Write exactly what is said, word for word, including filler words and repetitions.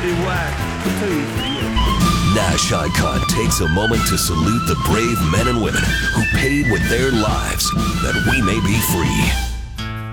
pretty whack. I'll tell you for you. Nash Icon takes a moment to salute the brave men and women who paid with their lives that we may be free.